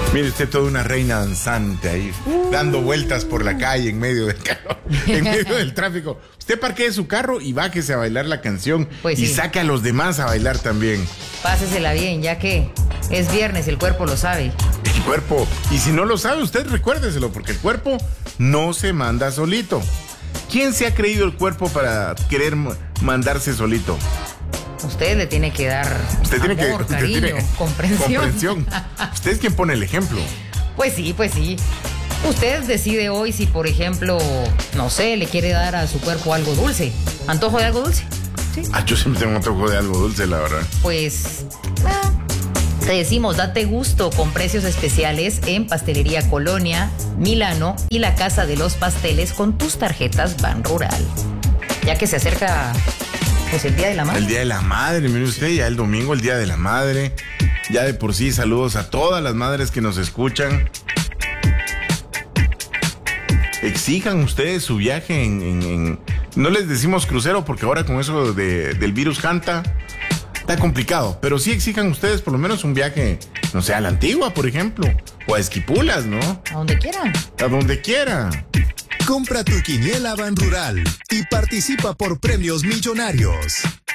Mire usted, toda una reina danzante ahí, dando vueltas por la calle en medio del carro, en medio del tráfico. Usted parquee su carro y bájese a bailar la canción Pues y sí. saque a los demás a bailar también. Pásesela bien, ya que es viernes, el cuerpo lo sabe. El cuerpo, y si no lo sabe usted, recuérdeselo, porque el cuerpo no se manda solito. ¿Quién se ha creído el cuerpo para querer mandarse solito? Usted le tiene que dar amor, cariño, comprensión. Usted es quien pone el ejemplo. Pues sí. Usted decide hoy si, por ejemplo, no sé, le quiere dar a su cuerpo algo dulce. ¿Antojo de algo dulce? Sí. Yo siempre tengo antojo de algo dulce, la verdad. Pues te decimos, date gusto con precios especiales en Pastelería Colonia, Milano y la Casa de los Pasteles con tus tarjetas Ban Rural. Ya que se acerca pues el Día de la Madre. El Día de la Madre, mire usted, ya el domingo, el Día de la Madre. Ya de por sí, saludos a todas las madres que nos escuchan. Exijan ustedes su viaje en no les decimos crucero porque ahora con eso del virus Hanta está complicado, pero sí exijan ustedes por lo menos un viaje, no sé, a la Antigua, por ejemplo, o a Esquipulas, ¿no? A donde quieran. A donde quiera. Compra tu quiniela Ban Rural y participa por premios millonarios.